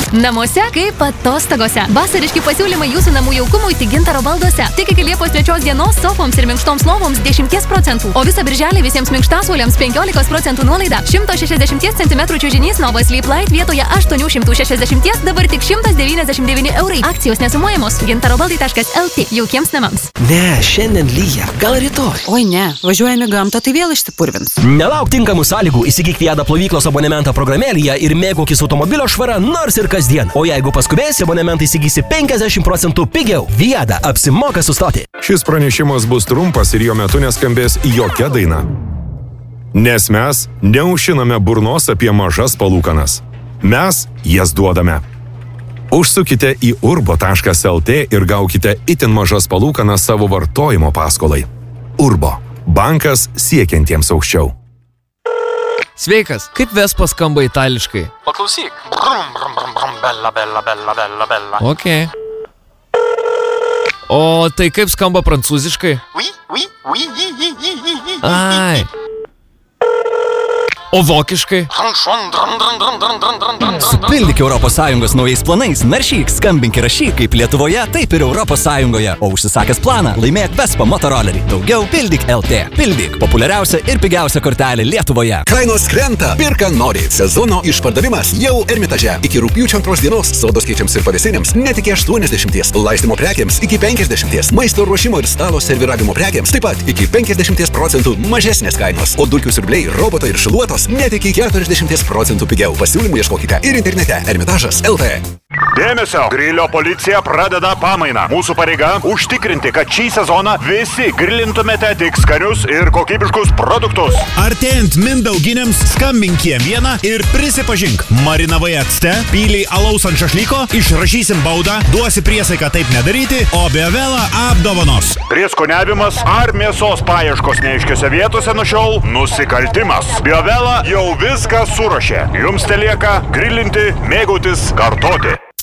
Namuose kaip atostogose. Vasariški pasiūlymai jūsų namų jaukumui tik Gintaro balduose. Tik iki Liepos 3 dienos sofoms ir minkštoms lovoms 10%, o visą birželį visiems minkštasuoliams 15% nuolaida. 160 cm čiužinys Nova Sleep Light vietoje 860 dabar tik 199 eurai. Akcijos nesumuojamos. gintarobaldai.lt jaukiems namams. Ne, šiandien lyja. Gal rytoj? Oi ne, važiuojame gamtą, tai vėl išsipurvins. Nelauk tinkamų sąlygų, įsigyk Viada plovyklos abonementą programėlėje ir mėgaukis automobilio švara nors ir kasdien. O jeigu paskubėsi, abonementą įsigysi 50% pigiau. Viada apsimoka sustoti. Šis pranešimas bus trumpas ir jo metu neskambės jokia daina. Nes mes neužšiname burnos apie mažas palūkanas. Mes jas duodame. Užsukite į urbo.lt ir gaukite itin mažas palūkanas savo vartojimo paskolai. Urbo. Bankas siekiantiems aukščiau. Sveikas, kaip Vespa skamba itališkai? Paklausyk. Brum, brum, brum, brum, bella, bella, bella, bella, bella. Ok. O tai kaip skamba prancūziškai? Oui, oui, oui, oui, oui, oui, oui, oui. Ai. O vokiškai? Supildyk ES naujais planais, naršyk, skambink ir rašyk kaip Lietuvoje, taip ir ES. O užsisakęs planą, laimėk Vespa motorolerį. Daugiau pildyk LT. Pildyk populiariausia ir pigiausia kortelė Lietuvoje. Kainos krenta, pirka nori. Sezono išpardavimas jau Ermitaže. Iki rugpjūčio 2 dienos sodos keičiams ir pavėsinėms net iki 80, laistymo prekiams iki 50, maisto ruošimo ir stalo serviravimo prekiams taip pat iki 50% mažesnės kainos, o dulkių siurbliai, robotai ir šiluotos net iki 40% pigiau. Pasiūlymų ieškokite ir internete Ermitažas LT. Dėmesio! Grilio policija pradeda pamainą. Mūsų pareiga užtikrinti, kad šį sezoną visi grilintumėte tik skanius ir kokybiškus produktus. Artėjant mindauginiams skambink kiem vieną ir prisipažink. Marinavai acte, pyliai alaus ant šašlyko, išrašysim baudą, duosi priesaiką taip nedaryti, o Biovelą apdovanos. Prieskoniavimas ar mėsos paieškos neaiškiose vietose nuo šiol nusikaltimas. Biovela jau viską suruošė. Jums telieka grilinti, mėgautis, kartoti.